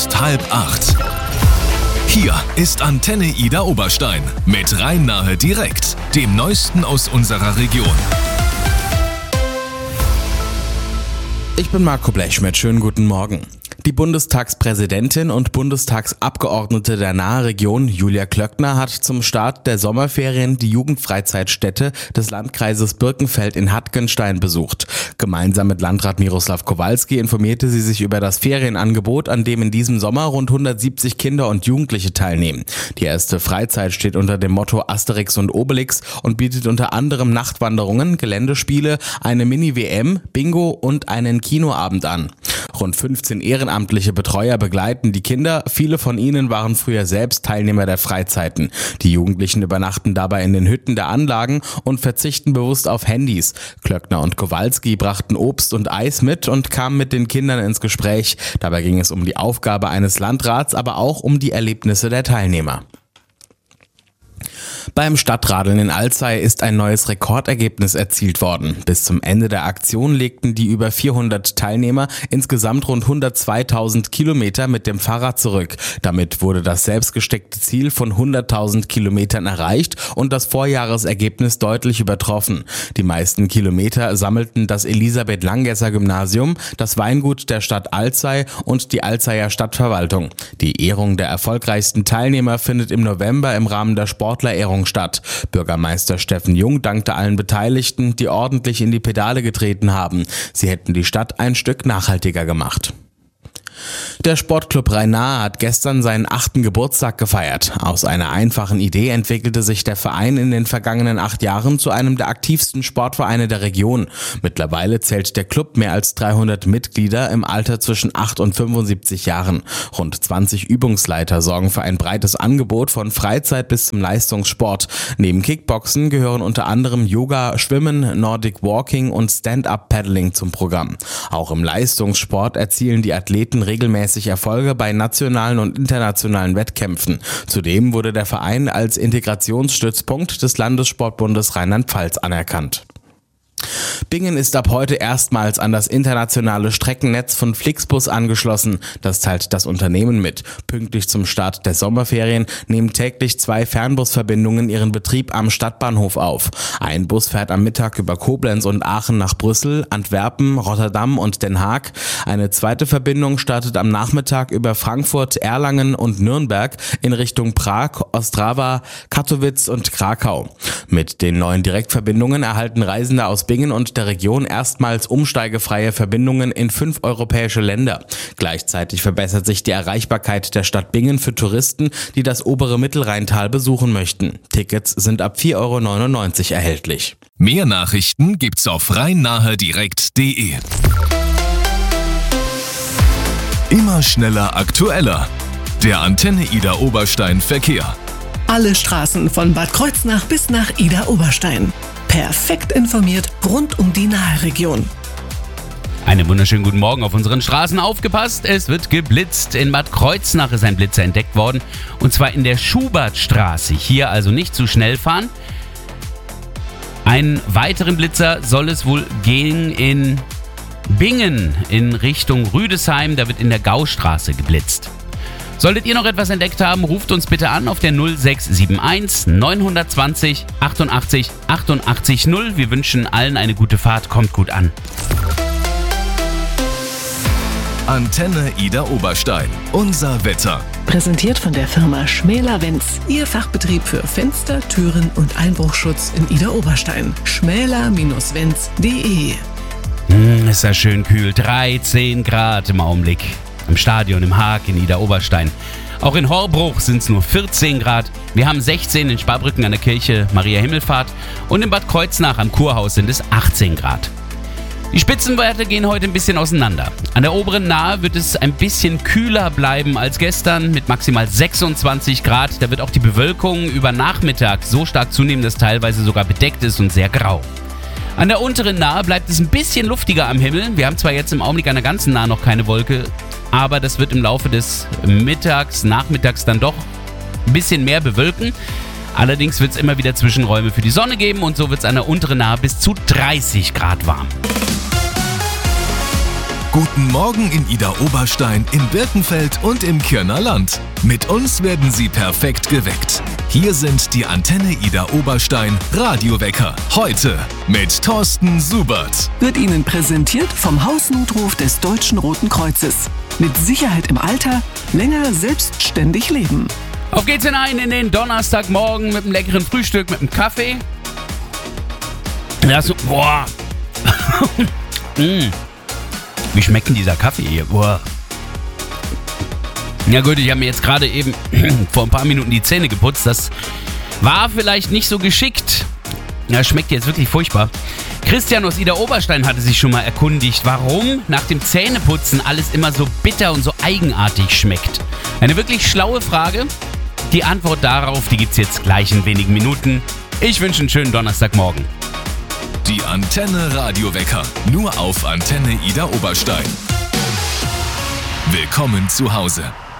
7:30. Hier ist Antenne Ida Oberstein mit Rhein-Nahe direkt, dem Neuesten aus unserer Region. Ich bin Marco Blechschmidt, schönen guten Morgen. Die Bundestagspräsidentin und Bundestagsabgeordnete der Nahe Region, Julia Klöckner, hat zum Start der Sommerferien die Jugendfreizeitstätte des Landkreises Birkenfeld in Hattgenstein besucht. Gemeinsam mit Landrat Miroslav Kowalski informierte sie sich über das Ferienangebot, an dem in diesem Sommer rund 170 Kinder und Jugendliche teilnehmen. Die erste Freizeit steht unter dem Motto Asterix und Obelix und bietet unter anderem Nachtwanderungen, Geländespiele, eine Mini-WM, Bingo und einen Kinoabend an. Rund 15 ehrenamtliche Betreuer begleiten die Kinder. Viele von ihnen waren früher selbst Teilnehmer der Freizeiten. Die Jugendlichen übernachten dabei in den Hütten der Anlagen und verzichten bewusst auf Handys. Klöckner und Kowalski brachten Obst und Eis mit und kamen mit den Kindern ins Gespräch. Dabei ging es um die Aufgabe eines Landrats, aber auch um die Erlebnisse der Teilnehmer. Beim Stadtradeln in Alzey ist ein neues Rekordergebnis erzielt worden. Bis zum Ende der Aktion legten die über 400 Teilnehmer insgesamt rund 102.000 Kilometer mit dem Fahrrad zurück. Damit wurde das selbstgesteckte Ziel von 100.000 Kilometern erreicht und das Vorjahresergebnis deutlich übertroffen. Die meisten Kilometer sammelten das Elisabeth-Langesser-Gymnasium, das Weingut der Stadt Alzey und die Alzeyer Stadtverwaltung. Die Ehrung der erfolgreichsten Teilnehmer findet im November im Rahmen der Sportlerehrung statt. Bürgermeister Steffen Jung dankte allen Beteiligten, die ordentlich in die Pedale getreten haben. Sie hätten die Stadt ein Stück nachhaltiger gemacht. Der Sportclub Rhein-Nahe hat gestern seinen 8. Geburtstag gefeiert. Aus einer einfachen Idee entwickelte sich der Verein in den vergangenen 8 Jahren zu einem der aktivsten Sportvereine der Region. Mittlerweile zählt der Club mehr als 300 Mitglieder im Alter zwischen 8 und 75 Jahren. Rund 20 Übungsleiter sorgen für ein breites Angebot von Freizeit bis zum Leistungssport. Neben Kickboxen gehören unter anderem Yoga, Schwimmen, Nordic Walking und Stand-Up-Paddling zum Programm. Auch im Leistungssport erzielen die Athleten regelmäßig Erfolge bei nationalen und internationalen Wettkämpfen. Zudem wurde der Verein als Integrationsstützpunkt des Landessportbundes Rheinland-Pfalz anerkannt. Bingen ist ab heute erstmals an das internationale Streckennetz von Flixbus angeschlossen. Das teilt das Unternehmen mit. Pünktlich zum Start der Sommerferien nehmen täglich 2 Fernbusverbindungen ihren Betrieb am Stadtbahnhof auf. Ein Bus fährt am Mittag über Koblenz und Aachen nach Brüssel, Antwerpen, Rotterdam und Den Haag. Eine zweite Verbindung startet am Nachmittag über Frankfurt, Erlangen und Nürnberg in Richtung Prag, Ostrava, Katowice und Krakau. Mit den neuen Direktverbindungen erhalten Reisende aus Bingen und der Region erstmals umsteigefreie Verbindungen in 5 europäische Länder. Gleichzeitig verbessert sich die Erreichbarkeit der Stadt Bingen für Touristen, die das obere Mittelrheintal besuchen möchten. Tickets sind ab 4,99 € erhältlich. Mehr Nachrichten gibt's auf rheinnahedirekt.de. Immer schneller, aktueller. Der Antenne Ida Oberstein Verkehr. Alle Straßen von Bad Kreuznach bis nach Ida Oberstein. Perfekt informiert rund um die Nahe-Region. Einen wunderschönen guten Morgen auf unseren Straßen. Aufgepasst, es wird geblitzt. In Bad Kreuznach ist ein Blitzer entdeckt worden. Und zwar in der Schubertstraße. Hier also nicht zu schnell fahren. Einen weiteren Blitzer soll es wohl gehen in Bingen in Richtung Rüdesheim. Da wird in der Gaustraße geblitzt. Solltet ihr noch etwas entdeckt haben, ruft uns bitte an auf der 0671 920 88 88 0. Wir wünschen allen eine gute Fahrt, kommt gut an. Antenne Ida Oberstein. Unser Wetter. Präsentiert von der Firma Schmäler-Wenz. Ihr Fachbetrieb für Fenster, Türen und Einbruchschutz in Ida Oberstein. schmäler-wenz.de. Ist ja schön kühl. 13 Grad im Augenblick. Im Stadion im Haag in Ida Oberstein. Auch in Horbruch sind es nur 14 Grad. Wir haben 16 in Sparbrücken an der Kirche Maria Himmelfahrt und in Bad Kreuznach am Kurhaus sind es 18 Grad. Die Spitzenwerte gehen heute ein bisschen auseinander. An der oberen Nahe wird es ein bisschen kühler bleiben als gestern mit maximal 26 Grad. Da wird auch die Bewölkung über Nachmittag so stark zunehmen, dass teilweise sogar bedeckt ist und sehr grau. An der unteren Nahe bleibt es ein bisschen luftiger am Himmel. Wir haben zwar jetzt im Augenblick an der ganzen Nahe noch keine Wolke, aber das wird im Laufe des Nachmittags dann doch ein bisschen mehr bewölken. Allerdings wird es immer wieder Zwischenräume für die Sonne geben und so wird es an der unteren Nahe bis zu 30 Grad warm. Guten Morgen in Idar-Oberstein, in Birkenfeld und im Kirner Land. Mit uns werden Sie perfekt geweckt. Hier sind die Antenne Idar-Oberstein Radiowecker. Heute mit Thorsten Subert. Wird Ihnen präsentiert vom Hausnotruf des Deutschen Roten Kreuzes. Mit Sicherheit im Alter, länger selbstständig leben. Auf geht's hinein in den Donnerstagmorgen mit einem leckeren Frühstück, mit einem Kaffee. Ja, so, boah. Wie schmeckt denn dieser Kaffee hier? Boah. Ja gut, ich habe mir jetzt gerade eben vor ein paar Minuten die Zähne geputzt. Das war vielleicht nicht so geschickt. Ja, schmeckt jetzt wirklich furchtbar. Christian aus Idar-Oberstein hatte sich schon mal erkundigt, warum nach dem Zähneputzen alles immer so bitter und so eigenartig schmeckt. Eine wirklich schlaue Frage. Die Antwort darauf, die gibt's jetzt gleich in wenigen Minuten. Ich wünsche einen schönen Donnerstagmorgen. Die Antenne Radiowecker. Nur auf Antenne Idar-Oberstein. Willkommen zu Hause.